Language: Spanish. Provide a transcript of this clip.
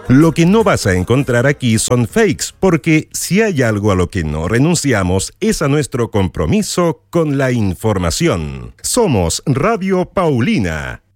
Lo que no vas a encontrar aquí son fakes, porque si hay algo a lo que no renunciamos es a nuestro compromiso con la información. Somos Radio Paulina.